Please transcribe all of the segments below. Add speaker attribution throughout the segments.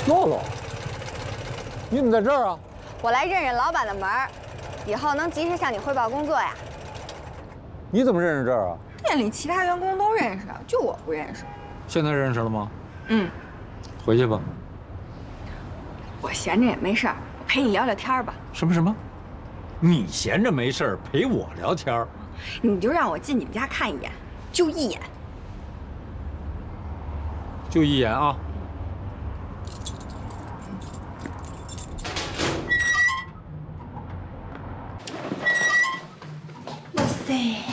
Speaker 1: 洛洛，你怎么在这儿啊？
Speaker 2: 我来认认老板的门儿，以后能及时向你汇报工作呀。
Speaker 1: 你怎么认识这儿啊？
Speaker 2: 店里其他员工都认识，就我不认识。
Speaker 1: 现在认识了吗？
Speaker 2: 嗯，
Speaker 1: 回去吧。
Speaker 2: 我闲着也没事儿，我陪你聊聊天吧。
Speaker 1: 什么？你闲着没事儿陪我聊天儿？
Speaker 2: 你就让我进你们家看一眼，就一眼。
Speaker 1: 就一眼啊！
Speaker 2: 哇塞！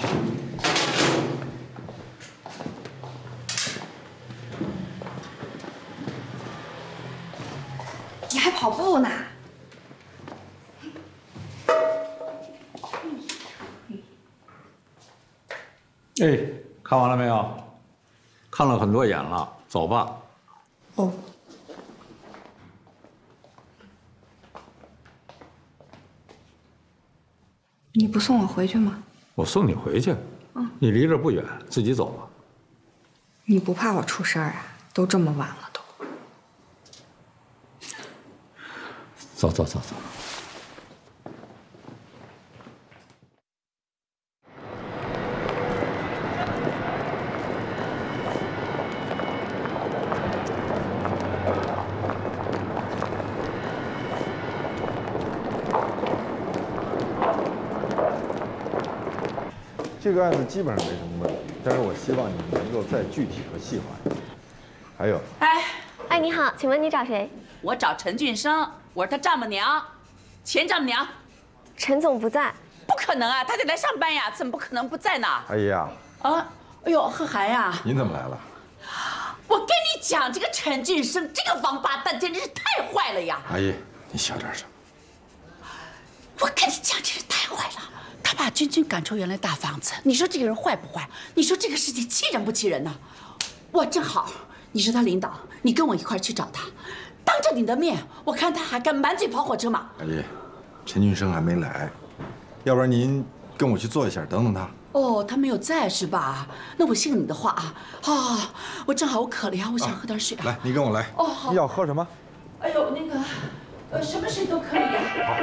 Speaker 2: 你还跑步呢？
Speaker 1: 哎，看完了没有？看了很多眼了，走吧。
Speaker 2: 哦。你不送我回去吗？
Speaker 1: 我送你回去。你离这不远，自己走吧。
Speaker 2: 你不怕我出事儿啊？都这么晚了都。
Speaker 1: 走。
Speaker 3: 这个案子基本上没什么问题，但是我希望你能够再具体和细化一点。还有，
Speaker 4: 哎，你好，请问你找谁？
Speaker 5: 我找陈俊生，我是他丈母娘，前丈母娘。
Speaker 4: 陈总不在。
Speaker 5: 不可能啊，他得来上班呀，怎么不可能不在呢？
Speaker 3: 阿姨啊，
Speaker 5: 啊，哎呦，贺涵呀，
Speaker 3: 您怎么来了？
Speaker 5: 我跟你讲，这个陈俊生这个王八蛋简直是太坏了呀！
Speaker 3: 阿姨，你小点声。
Speaker 5: 我跟你讲，真是太坏了。他把君君赶出原来大房子，你说这个人坏不坏？你说这个事情气人不气人呢？我正好，你是他领导，你跟我一块去找他，当着你的面，我看他还敢满嘴跑火车吗？
Speaker 3: 阿姨，陈俊生还没来，要不然您跟我去坐一下，等等他。
Speaker 5: 哦，他没有在是吧？那我信了你的话啊。啊，我正好我渴了呀，我想喝点水啊。
Speaker 3: 来，你跟我来。
Speaker 5: 哦，好。
Speaker 3: 要喝什么？
Speaker 5: 哎呦，那个，什么水都可以呀。